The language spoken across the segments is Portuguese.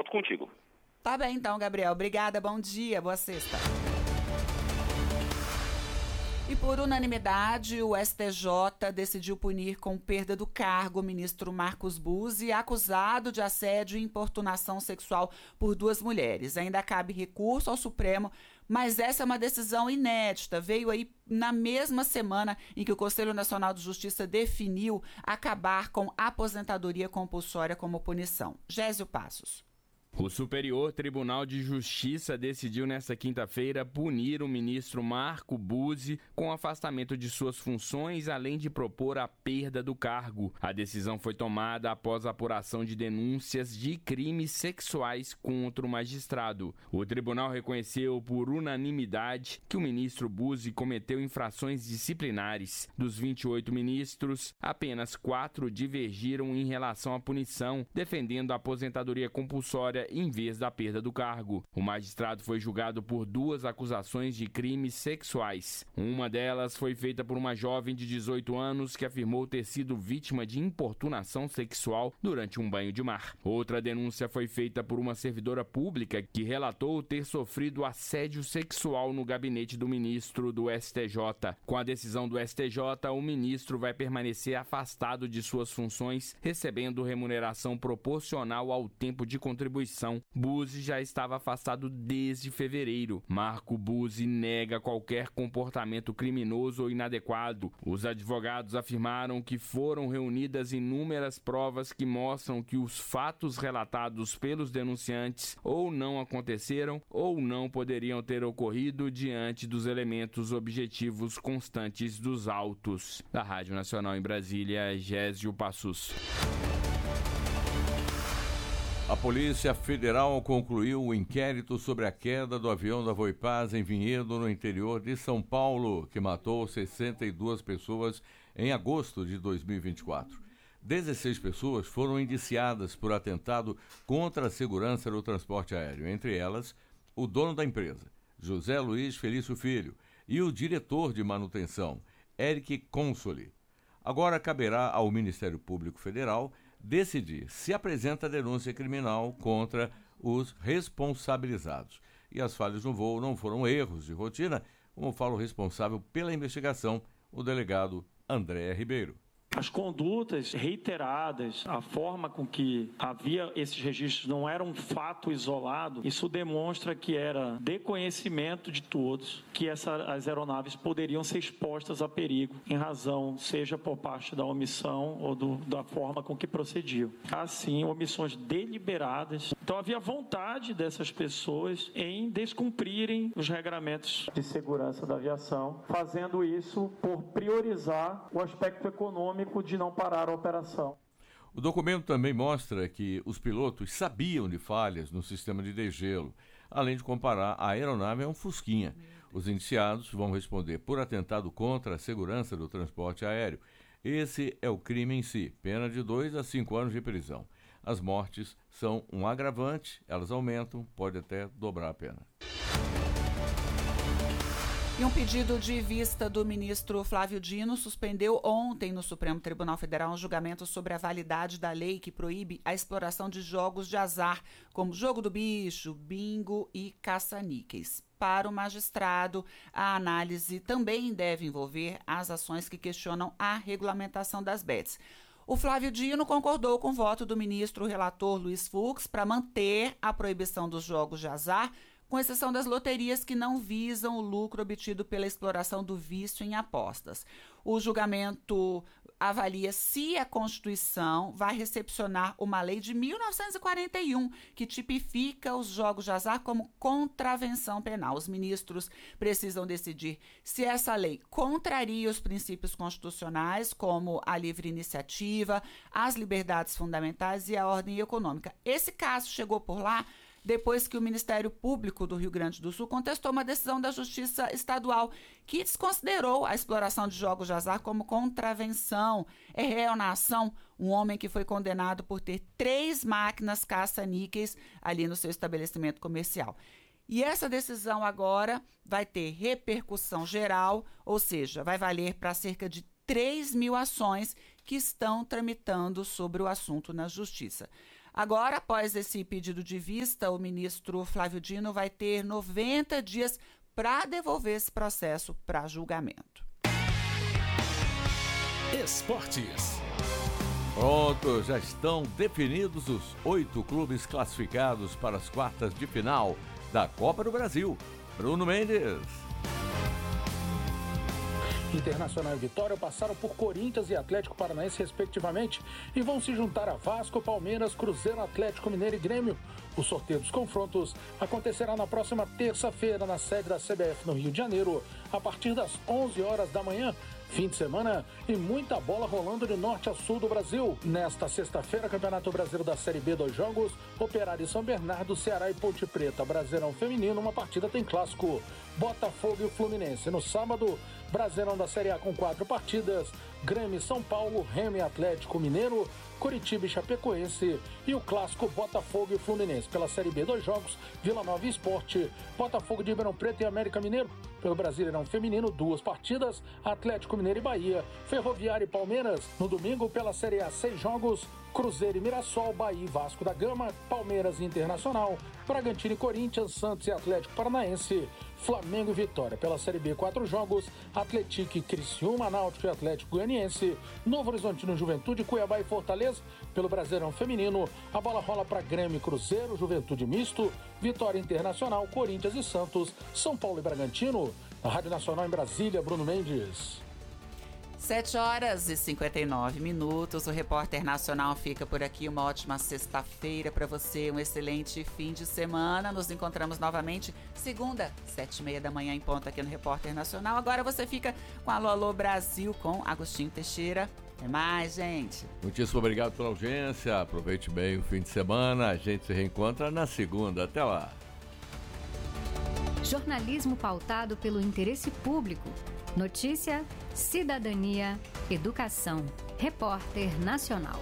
contigo. Tá bem então, Gabriel. Obrigada, bom dia, boa sexta. E por unanimidade, o STJ decidiu punir com perda do cargo o ministro Marcos Buzzi, acusado de assédio e importunação sexual por 2 mulheres. Ainda cabe recurso ao Supremo, mas essa é uma decisão inédita. Veio aí na mesma semana em que o Conselho Nacional de Justiça definiu acabar com a aposentadoria compulsória como punição. Gésio Passos. O Superior Tribunal de Justiça decidiu nesta quinta-feira punir o ministro Marco Buzzi com afastamento de suas funções, além de propor a perda do cargo. A decisão foi tomada após a apuração de denúncias de crimes sexuais contra o magistrado. O tribunal reconheceu por unanimidade que o ministro Buzzi cometeu infrações disciplinares. Dos 28 ministros, apenas 4 divergiram em relação à punição, defendendo a aposentadoria compulsória em vez da perda do cargo. O magistrado foi julgado por 2 acusações de crimes sexuais. Uma delas foi feita por uma jovem de 18 anos que afirmou ter sido vítima de importunação sexual durante um banho de mar. Outra denúncia foi feita por uma servidora pública que relatou ter sofrido assédio sexual no gabinete do ministro do STJ. Com a decisão do STJ, o ministro vai permanecer afastado de suas funções, recebendo remuneração proporcional ao tempo de contribuição. Buzzi já estava afastado desde fevereiro. Marco Buzzi nega qualquer comportamento criminoso ou inadequado. Os advogados afirmaram que foram reunidas inúmeras provas que mostram que os fatos relatados pelos denunciantes ou não aconteceram ou não poderiam ter ocorrido diante dos elementos objetivos constantes dos autos. Da Rádio Nacional em Brasília, Gésio Passos. A Polícia Federal concluiu o inquérito sobre a queda do avião da Voipaz em Vinhedo, no interior de São Paulo, que matou 62 pessoas em agosto de 2024. 16 pessoas foram indiciadas por atentado contra a segurança do transporte aéreo, entre elas o dono da empresa, José Luiz Felício Filho, e o diretor de manutenção, Eric Consoli. Agora caberá ao Ministério Público Federal decidir se apresenta denúncia criminal contra os responsabilizados. E as falhas no voo não foram erros de rotina, como fala o responsável pela investigação, o delegado André Ribeiro. As condutas reiteradas, a forma com que havia esses registros não era um fato isolado, isso demonstra que era de conhecimento de todos que as aeronaves poderiam ser expostas a perigo, em razão, seja por parte da omissão ou da forma com que procediam. Assim, omissões deliberadas. Então havia vontade dessas pessoas em descumprirem os regramentos de segurança da aviação, fazendo isso por priorizar o aspecto econômico de não parar a operação. O documento também mostra que os pilotos sabiam de falhas no sistema de degelo, além de comparar a aeronave a um fusquinha. Os indiciados vão responder por atentado contra a segurança do transporte aéreo. Esse é o crime em si, pena de 2 a 5 anos de prisão. As mortes são um agravante, elas aumentam, pode até dobrar a pena. E um pedido de vista do ministro Flávio Dino suspendeu ontem no Supremo Tribunal Federal um julgamento sobre a validade da lei que proíbe a exploração de jogos de azar, como jogo do bicho, bingo e caça-níqueis. Para o magistrado, a análise também deve envolver as ações que questionam a regulamentação das bets. O Flávio Dino concordou com o voto do ministro relator Luiz Fux para manter a proibição dos jogos de azar, com exceção das loterias que não visam o lucro obtido pela exploração do vício em apostas. O julgamento avalia se a Constituição vai recepcionar uma lei de 1941 que tipifica os jogos de azar como contravenção penal. Os ministros precisam decidir se essa lei contraria os princípios constitucionais, como a livre iniciativa, as liberdades fundamentais e a ordem econômica. Esse caso chegou por lá depois que o Ministério Público do Rio Grande do Sul contestou uma decisão da Justiça Estadual que desconsiderou a exploração de jogos de azar como contravenção. É réu na ação um homem que foi condenado por ter 3 máquinas caça-níqueis ali no seu estabelecimento comercial. E essa decisão agora vai ter repercussão geral, ou seja, vai valer para cerca de 3.000 ações que estão tramitando sobre o assunto na Justiça. Agora, após esse pedido de vista, o ministro Flávio Dino vai ter 90 dias para devolver esse processo para julgamento. Esportes. Pronto, já estão definidos os 8 clubes classificados para as quartas de final da Copa do Brasil. Bruno Mendes. Internacional e Vitória passaram por Corinthians e Atlético Paranaense, respectivamente, e vão se juntar a Vasco, Palmeiras, Cruzeiro, Atlético Mineiro e Grêmio. O sorteio dos confrontos acontecerá na próxima terça-feira, na sede da CBF no Rio de Janeiro, a partir das 11 horas da manhã. Fim de semana e muita bola rolando de norte a sul do Brasil. Nesta sexta-feira, Campeonato Brasileiro da Série B, 2 jogos, Operário e São Bernardo, Ceará e Ponte Preta. Brasileirão Feminino, uma partida tem clássico, Botafogo e o Fluminense. No sábado, Brasileirão da Série A com 4 partidas, Grêmio e São Paulo, Remo e Atlético Mineiro, Coritiba e Chapecoense e o clássico Botafogo e Fluminense. Pela Série B, 2 jogos, Vila Nova e Sport, Botafogo de Ribeirão Preto e América Mineiro. Pelo Brasileirão Feminino, 2 partidas, Atlético Mineiro e Bahia, Ferroviária e Palmeiras. No domingo, pela Série A, 6 jogos, Cruzeiro e Mirassol, Bahia e Vasco da Gama, Palmeiras e Internacional, Bragantino e Corinthians, Santos e Atlético Paranaense, Flamengo e Vitória. Pela Série B, 4 jogos, Atlético e Criciúma, Náutico e Atlético Goianiense, Novo Horizontino, Juventude, Cuiabá e Fortaleza. Pelo Brasileirão Feminino, a bola rola para Grêmio e Cruzeiro, Juventude Misto, Vitória Internacional, Corinthians e Santos, São Paulo e Bragantino. Na Rádio Nacional em Brasília, Bruno Mendes. 7h59. O Repórter Nacional fica por aqui. Uma ótima sexta-feira para você, um excelente fim de semana. Nos encontramos novamente segunda, 7h30 da manhã em ponto aqui no Repórter Nacional. Agora você fica com Alô Alô Brasil com Agostinho Teixeira. Até mais, gente. Muitíssimo obrigado pela audiência. Aproveite bem o fim de semana. A gente se reencontra na segunda. Até lá. Jornalismo pautado pelo interesse público. Notícia, cidadania, educação. Repórter Nacional.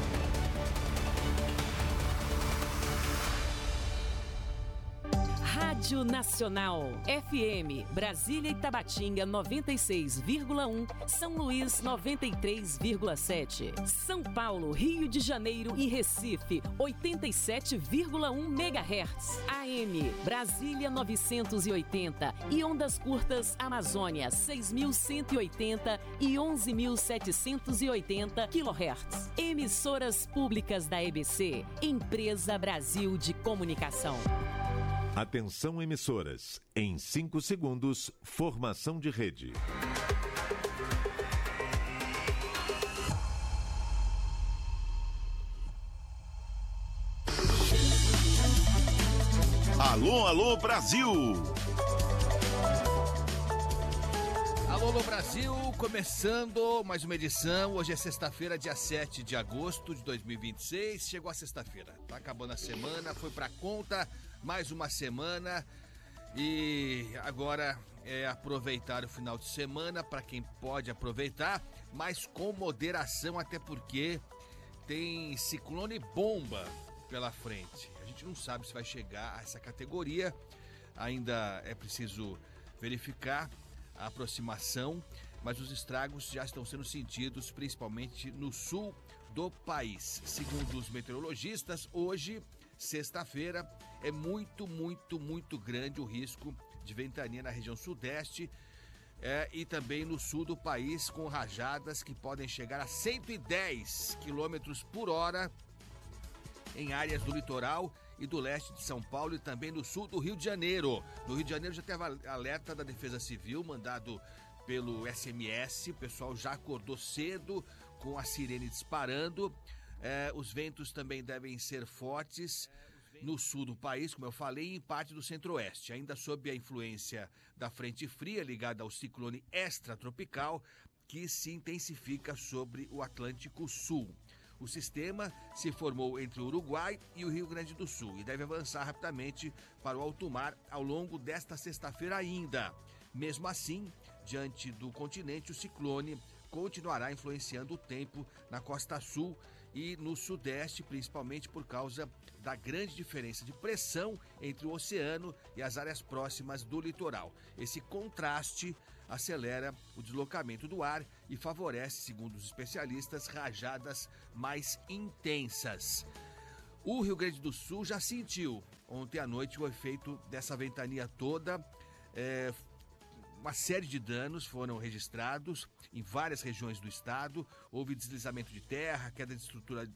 Rádio Nacional, FM, Brasília e Tabatinga 96,1, São Luís 93,7, São Paulo, Rio de Janeiro e Recife 87,1 MHz, AM, Brasília 980 e ondas curtas Amazônia 6.180 e 11.780 kHz. Emissoras públicas da EBC, Empresa Brasil de Comunicação. Atenção emissoras, em 5 segundos, formação de rede. Alô, alô, Brasil! Alô, alô, Brasil, começando mais uma edição. Hoje é sexta-feira, dia 7 de agosto de 2026. Chegou a sexta-feira, tá acabando a semana, foi pra conta mais uma semana e agora é aproveitar o final de semana para quem pode aproveitar, mas com moderação, até porque tem ciclone bomba pela frente. A gente não sabe se vai chegar a essa categoria, ainda é preciso verificar a aproximação, mas os estragos já estão sendo sentidos, principalmente no sul do país. Segundo os meteorologistas, hoje, sexta-feira, é muito grande o risco de ventania na região sudeste e também no sul do país, com rajadas que podem chegar a 110 km por hora em áreas do litoral e do leste de São Paulo e também no sul do Rio de Janeiro. No Rio de Janeiro já teve alerta da Defesa Civil, mandado pelo SMS. O pessoal já acordou cedo com a sirene disparando. Os ventos também devem ser fortes no sul do país, como eu falei, e em parte do centro-oeste, ainda sob a influência da frente fria ligada ao ciclone extratropical que se intensifica sobre o Atlântico Sul. O sistema se formou entre o Uruguai e o Rio Grande do Sul e deve avançar rapidamente para o alto mar ao longo desta sexta-feira ainda. Mesmo assim, diante do continente, o ciclone continuará influenciando o tempo na costa sul e no sudeste, principalmente por causa da grande diferença de pressão entre o oceano e as áreas próximas do litoral. Esse contraste acelera o deslocamento do ar e favorece, segundo os especialistas, rajadas mais intensas. O Rio Grande do Sul já sentiu ontem à noite o efeito dessa ventania toda. Uma série de danos foram registrados em várias regiões do estado. Houve deslizamento de terra, queda de estrutura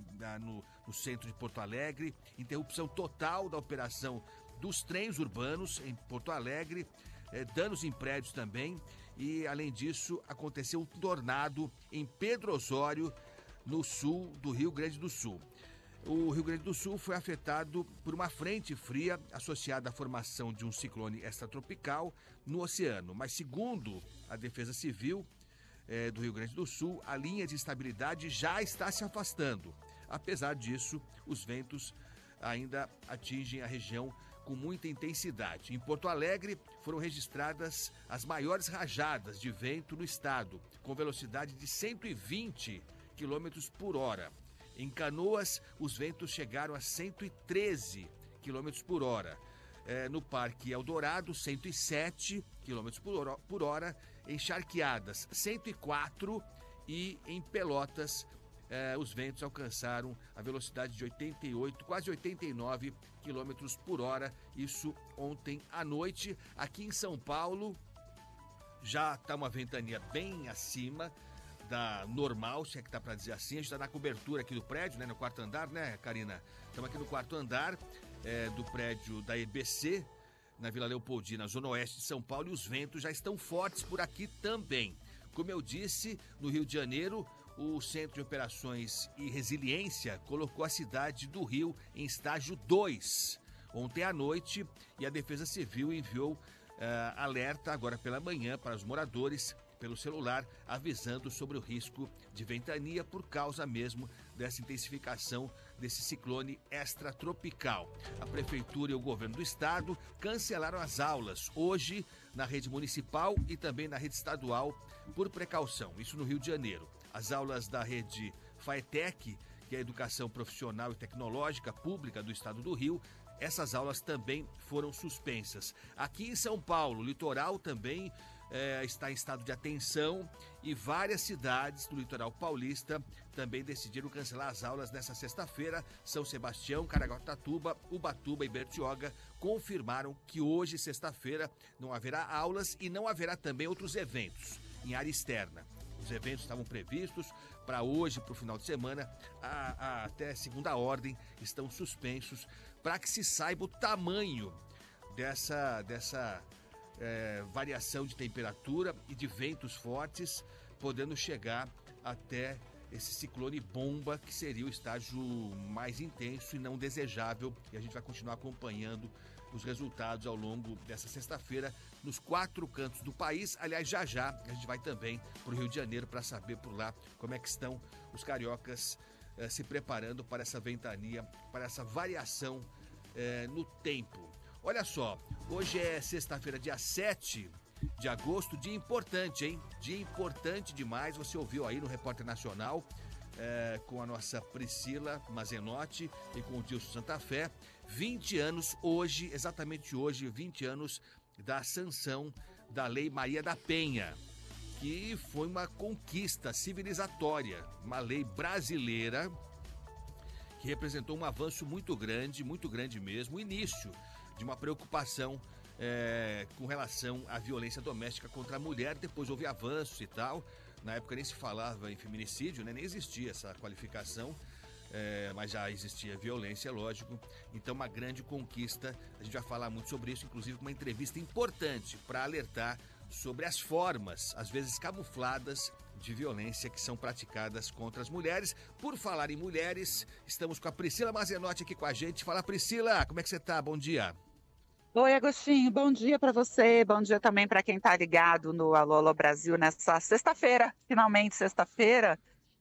no centro de Porto Alegre, interrupção total da operação dos trens urbanos em Porto Alegre, danos em prédios também. E, além disso, aconteceu um tornado em Pedro Osório, no sul do Rio Grande do Sul. O Rio Grande do Sul foi afetado por uma frente fria associada à formação de um ciclone extratropical no oceano. Mas, segundo a Defesa Civil do Rio Grande do Sul, a linha de estabilidade já está se afastando. Apesar disso, os ventos ainda atingem a região com muita intensidade. Em Porto Alegre, foram registradas as maiores rajadas de vento no estado, com velocidade de 120 km por hora. Em Canoas, os ventos chegaram a 113 km por hora. No Parque Eldorado, 107 km por hora. Em Charqueadas, 104. E em Pelotas, os ventos alcançaram a velocidade de 88, quase 89 km por hora. Isso ontem à noite. Aqui em São Paulo, já está uma ventania bem acima da normal, se é que dá para dizer assim. A gente está na cobertura aqui do prédio, né, no quarto andar, né, Karina? Estamos aqui no quarto andar do prédio da EBC, na Vila Leopoldina, zona oeste de São Paulo, e os ventos já estão fortes por aqui também. Como eu disse, no Rio de Janeiro, o Centro de Operações e Resiliência colocou a cidade do Rio em estágio 2 ontem à noite, e a Defesa Civil enviou alerta agora pela manhã para os moradores pelo celular, avisando sobre o risco de ventania por causa mesmo dessa intensificação desse ciclone extratropical. A Prefeitura e o Governo do Estado cancelaram as aulas hoje na rede municipal e também na rede estadual por precaução, isso no Rio de Janeiro. As aulas da rede FAETEC, que é a Educação Profissional e Tecnológica Pública do Estado do Rio, essas aulas também foram suspensas. Aqui em São Paulo, o litoral também está em estado de atenção, e várias cidades do litoral paulista também decidiram cancelar as aulas nesta sexta-feira. São Sebastião, Caraguatatuba, Ubatuba e Bertioga confirmaram que hoje, sexta-feira, não haverá aulas e não haverá também outros eventos em área externa. Os eventos estavam previstos para hoje, para o final de semana, até segunda ordem, estão suspensos para que se saiba o tamanho dessa variação de temperatura e de ventos fortes, podendo chegar até esse ciclone bomba, que seria o estágio mais intenso e não desejável. E a gente vai continuar acompanhando os resultados ao longo dessa sexta-feira nos 4 cantos do país. Aliás, já a gente vai também para o Rio de Janeiro para saber por lá como é que estão os cariocas se preparando para essa ventania, para essa variação no tempo. Olha só, hoje é sexta-feira, dia 7 de agosto, dia importante, hein? Dia importante demais, você ouviu aí no Repórter Nacional, com a nossa Priscila Mazenotti e com o Dilson Santa Fé, 20 anos hoje, exatamente hoje, 20 anos da sanção da Lei Maria da Penha, que foi uma conquista civilizatória, uma lei brasileira que representou um avanço muito grande mesmo, o início de uma preocupação com relação à violência doméstica contra a mulher. Depois houve avanços e tal. Na época nem se falava em feminicídio, né? Nem existia essa qualificação, mas já existia violência, lógico. Então, uma grande conquista. A gente vai falar muito sobre isso, inclusive com uma entrevista importante para alertar sobre as formas, às vezes camufladas, de violência que são praticadas contra as mulheres. Por falar em mulheres, estamos com a Priscila Mazenotti aqui com a gente. Fala, Priscila, como é que você tá? Bom dia. Oi, Agostinho, bom dia para você, bom dia também para quem está ligado no Alô, Alô Brasil nessa sexta-feira, finalmente sexta-feira,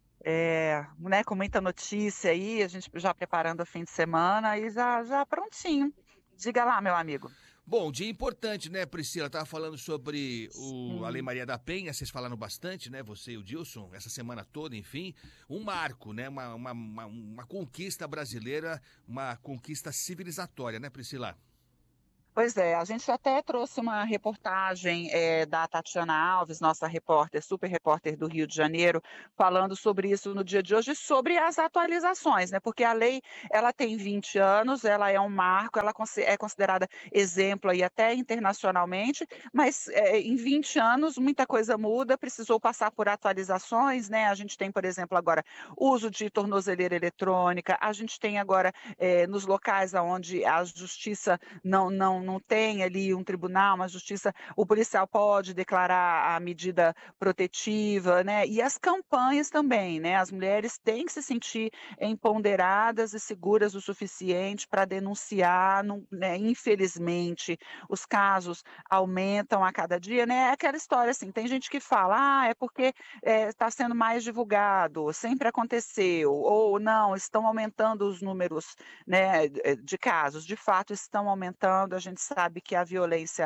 né, com muita notícia aí, a gente já preparando o fim de semana e já prontinho. Diga lá, meu amigo. Bom, dia importante, né, Priscila? Estava falando sobre a Lei Maria da Penha, vocês falaram bastante, né, você e o Dilson, essa semana toda, enfim, um marco, né, uma conquista brasileira, uma conquista civilizatória, né, Priscila? Pois é, a gente até trouxe uma reportagem da Tatiana Alves, nossa repórter, super repórter do Rio de Janeiro, falando sobre isso no dia de hoje, sobre as atualizações, né? Porque a lei, ela tem 20 anos, ela é um marco, ela é considerada exemplo aí até internacionalmente, mas em 20 anos muita coisa muda, precisou passar por atualizações, né? A gente tem, por exemplo, agora uso de tornozeleira eletrônica, a gente tem agora nos locais onde a justiça não tem ali um tribunal, uma justiça, o policial pode declarar a medida protetiva, né? E as campanhas também, né? As mulheres têm que se sentir empoderadas e seguras o suficiente para denunciar, né? Infelizmente, os casos aumentam a cada dia, né? É aquela história assim, tem gente que fala, é porque está sendo mais divulgado, sempre aconteceu, ou não, estão aumentando os números, né, de casos, de fato estão aumentando, a gente sabe que a violência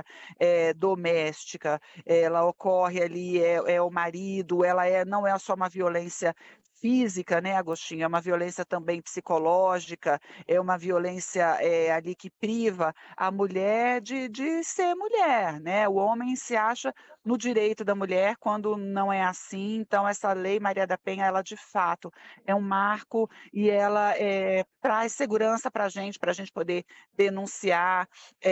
doméstica, ela ocorre ali, é o marido, não é só uma violência física, né, Agostinho, é uma violência também psicológica, é uma violência ali que priva a mulher de ser mulher, né? O homem se acha no direito da mulher quando não é assim. Então essa lei Maria da Penha, ela de fato é um marco e ela traz segurança para a gente poder denunciar,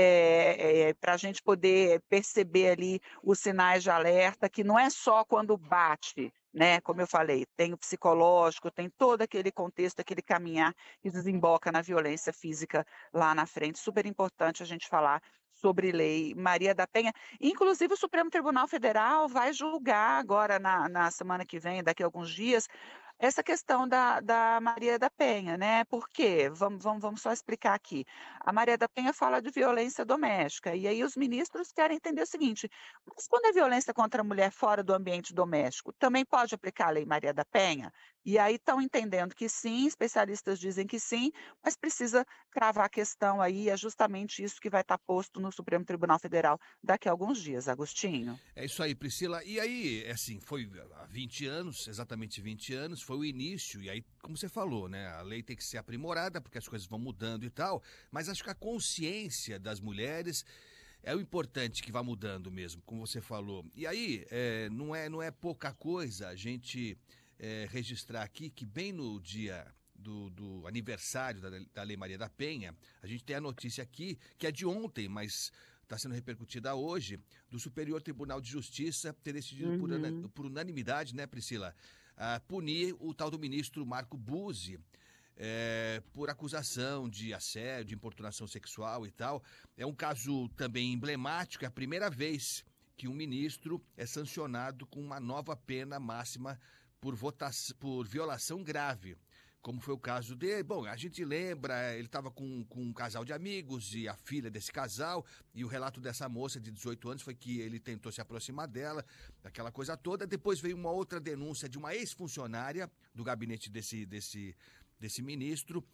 para a gente poder perceber ali os sinais de alerta, que não é só quando bate, né? Como eu falei, tem o psicológico, tem todo aquele contexto, aquele caminhar que desemboca na violência física lá na frente. Super importante a gente falar sobre lei Maria da Penha. Inclusive, o Supremo Tribunal Federal vai julgar agora na semana que vem, daqui a alguns dias, essa questão da Maria da Penha, né? Por quê? Vamos só explicar aqui. A Maria da Penha fala de violência doméstica, e aí os ministros querem entender o seguinte: mas quando é violência contra a mulher fora do ambiente doméstico, também pode aplicar a Lei Maria da Penha? E aí estão entendendo que sim, especialistas dizem que sim, mas precisa cravar a questão aí, é justamente isso que vai estar posto no Supremo Tribunal Federal daqui a alguns dias, Agostinho. É isso aí, Priscila. E aí, assim, foi há 20 anos, exatamente 20 anos, foi o início, e aí, como você falou, né, a lei tem que ser aprimorada, porque as coisas vão mudando e tal, mas acho que a consciência das mulheres é o importante que vai mudando mesmo, como você falou. E aí, não é pouca coisa a gente registrar aqui que bem no dia do aniversário da Lei Maria da Penha, a gente tem a notícia aqui, que é de ontem, mas está sendo repercutida hoje, do Superior Tribunal de Justiça ter decidido por unanimidade, né, Priscila, punir o tal do ministro Marco Buzzi, por acusação de assédio, de importunação sexual e tal. É um caso também emblemático, é a primeira vez que um ministro é sancionado com uma nova pena máxima por violação grave, como foi o caso dele. Bom, a gente lembra, ele estava com um casal de amigos e a filha desse casal, e o relato dessa moça de 18 anos foi que ele tentou se aproximar dela, aquela coisa toda. Depois veio uma outra denúncia de uma ex-funcionária do gabinete desse ministro,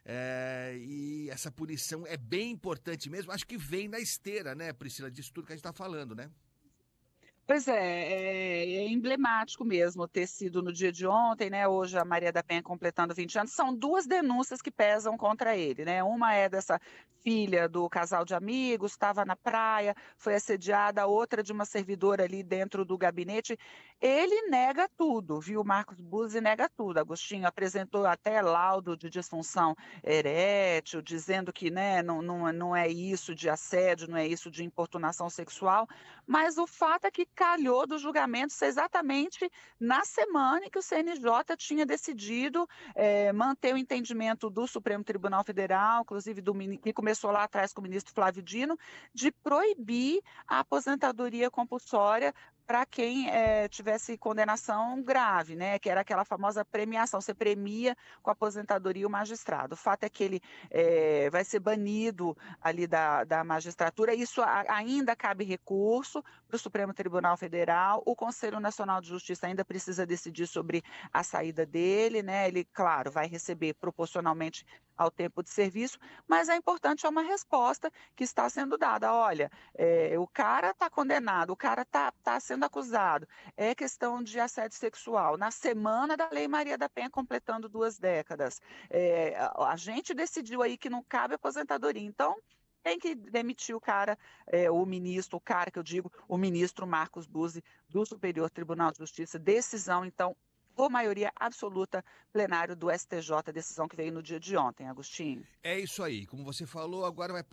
e essa punição é bem importante mesmo, acho que vem na esteira, né, Priscila, disso tudo que a gente está falando, né? Pois é emblemático mesmo ter sido no dia de ontem, né? Hoje a Maria da Penha completando 20 anos. São duas denúncias que pesam contra ele, né? Uma é dessa filha do casal de amigos, estava na praia, foi assediada, a outra de uma servidora ali dentro do gabinete. Ele nega tudo, viu? Marcos Buzzi nega tudo. Agostinho apresentou até laudo de disfunção erétil, dizendo que, né, não é isso de assédio, não é isso de importunação sexual, mas o fato é que calhou do julgamento ser exatamente na semana em que o CNJ tinha decidido manter o entendimento do Supremo Tribunal Federal, inclusive que começou lá atrás com o ministro Flávio Dino, de proibir a aposentadoria compulsória para quem tivesse condenação grave, né? Que era aquela famosa premiação, você premia com a aposentadoria o magistrado. O fato é que ele vai ser banido ali da magistratura, isso ainda cabe recurso para o Supremo Tribunal Federal, o Conselho Nacional de Justiça ainda precisa decidir sobre a saída dele, né? Ele, claro, vai receber proporcionalmente ao tempo de serviço, mas é importante uma resposta que está sendo dada. Olha, o cara está condenado, o cara está sendo acusado, é questão de assédio sexual. Na semana da Lei Maria da Penha completando 2 décadas, a gente decidiu aí que não cabe aposentadoria. Então, tem que demitir o cara, o cara que eu digo, o ministro Marcos Buzzi, do Superior Tribunal de Justiça. Decisão, então, por maioria absoluta, plenário do STJ, decisão que veio no dia de ontem, Agostinho. É isso aí. Como você falou, agora vai